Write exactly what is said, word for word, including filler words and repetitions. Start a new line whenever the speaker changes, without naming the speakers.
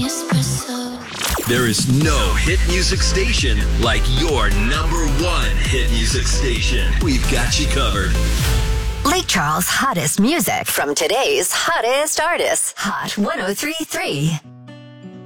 There is no hit music station like your number one hit music station. We've got you covered.
Lake Charles' hottest music from today's hottest artists. Hot one oh three point three.